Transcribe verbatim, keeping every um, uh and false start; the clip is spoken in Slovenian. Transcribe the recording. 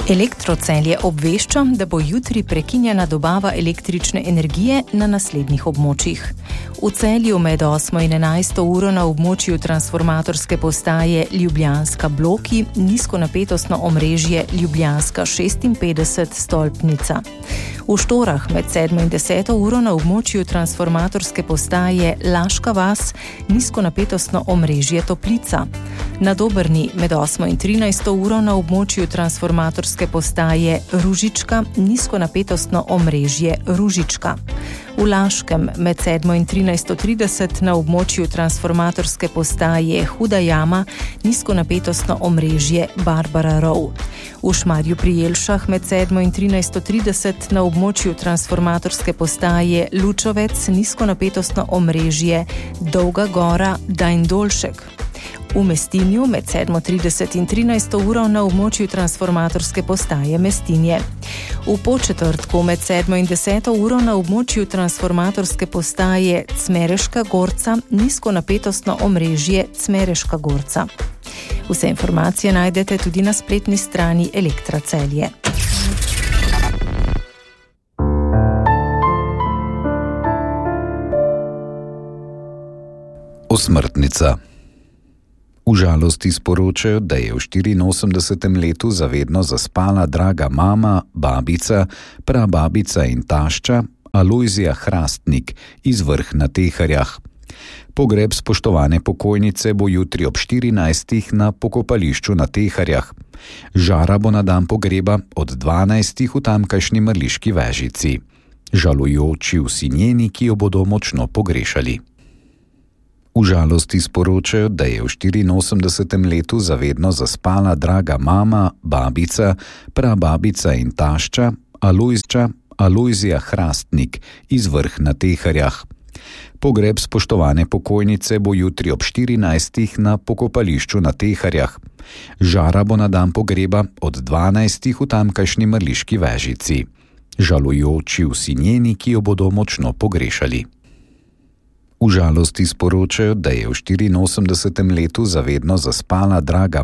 Elektrocelje obvešča, da bo jutri prekinjena dobava električne energije na naslednjih območjih. V Celju med osmo in enajsto uro na območju transformatorske postaje Ljubljanska bloki, nizkonapetostno omrežje Ljubljanska šestinpetdeset stolpnica. V Štorah med sedmo in deseto uro na območju transformatorske postaje Laška vas, nizkonapetostno omrežje Toplica. Na Dobrni med osmo in trinajsto uro na območju transformatorske postaje Ružička, nizkonapetostno omrežje Ružička. V Laškem med sedmo in trinajsto trideset na območju transformatorske postaje Huda jama, nizkonapetostno omrežje Barbara rov. V Šmarju pri Jelšah med sedmo in trinajsto trideset na območju transformatorske postaje Lučovec, nizkonapetostno omrežje Dolga gora Dajndolšek. V Mestinju med sedmo trideset in trinajsto uro na območju transformatorske postaje Mestinje. V Podčetrtku med sedmo in deseto uro na območju transformatorske postaje Cmereška gorca, nizkonapetostno omrežje Cmereška gorca. Vse informacije najdete tudi na spletni strani Elektra Celje. Osmrtnica. V Žalosti sporočajo, da je v štiriinosemdesetem letu zavedno zaspala draga mama, babica, prababica in tašča Alojzija Hrastnik iz Vrh na Teharjah. Pogreb spoštovane pokojnice bo jutri ob štirinajstih na pokopališču na Teharjah. Žara bo na dan pogreba od dvanajstih v tamkajšnji Mrliški Vežici. Žalujoči vsi njeni, ki jo bodo močno pogrešali. V Žalosti sporočajo, da je v štiriinosemdesetem letu zavedno zaspala draga mama, babica, prababica in tašča Alojzča, Alojzija Hrastnik iz Vrh na Teharjah. Pogreb spoštovane pokojnice bo jutri ob štirinajstih na pokopališču na Teharjah. Žara bo na dan pogreba od dvanajstih v tamkajšnji Mrliški Vežici. Žalujoči vsi njeni, ki jo bodo močno pogrešali. V Žalosti sporočajo, da je v štiriinosemdesetem letu zavedno zaspala draga